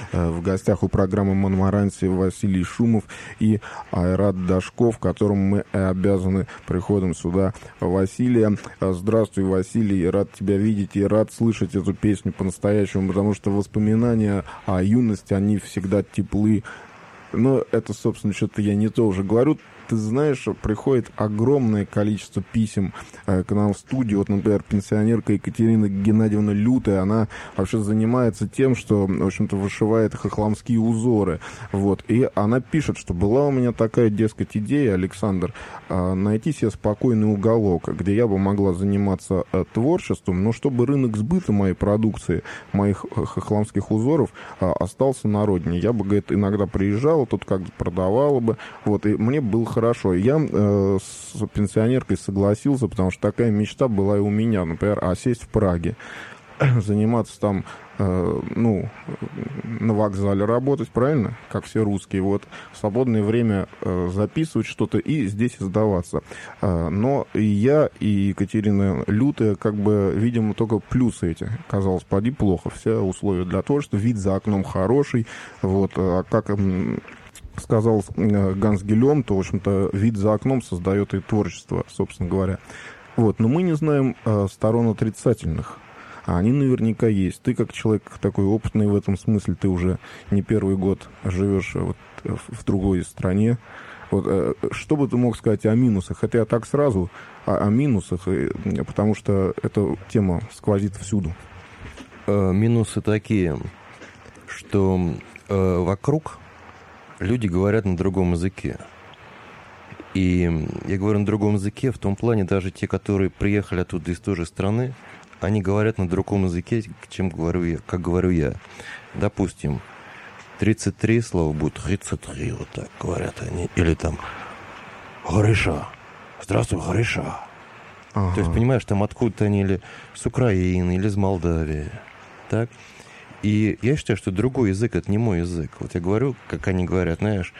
В гостях у программы «Монмаранси» Василий Шумов и Айрат Дашков, которому мы обязаны приходом сюда Василия. Здравствуй, Василий, рад тебя видеть и рад слышать эту песню по-настоящему, потому что воспоминания о юности, они всегда теплы. Но это, собственно, что-то я не то уже говорю. Ты знаешь, приходит огромное количество писем к нам в студию. Вот, например, пенсионерка Екатерина Геннадьевна Лютая, она вообще занимается тем, что, в общем-то, вышивает хохломские узоры. Вот. И она пишет, что была у меня такая, дескать, идея, Александр, найти себе спокойный уголок, где я бы могла заниматься творчеством, но чтобы рынок сбыта моей продукции, моих хохломских узоров остался на родине. Я бы, говорит, иногда приезжала, тут как-то продавала бы. Вот. И мне было хорошо. Я с пенсионеркой согласился, потому что такая мечта была и у меня, например, сесть в Праге, заниматься там, на вокзале работать, правильно? Как все русские. Вот в свободное время записывать что-то и здесь издаваться. Но и я, и Екатерина Лютая, как бы, видимо, только плюсы эти. Казалось, поди плохо. Все условия для творчества, вид за окном хороший. Вот, как сказал Ганс Гильом, то, в общем-то, вид за окном создает и творчество, собственно говоря. Вот. Но мы не знаем сторон отрицательных. А они наверняка есть. Ты, как человек такой опытный в этом смысле, ты уже не первый год живешь вот в другой стране. Вот, что бы ты мог сказать о минусах? Хотя я так сразу о минусах, потому что эта тема сквозит всюду. Минусы такие, что вокруг люди говорят на другом языке. И я говорю на другом языке в том плане, даже те, которые приехали оттуда из той же страны, они говорят на другом языке, как говорю я. Допустим, 33 слова будет 33, вот так говорят они. Или там Гриша. Здравствуй, Гриша. Ага. То есть, понимаешь, там откуда-то они или с Украины, или из Молдавии. Так? И я считаю, что другой язык — это не мой язык. Вот я говорю, как они говорят, знаешь,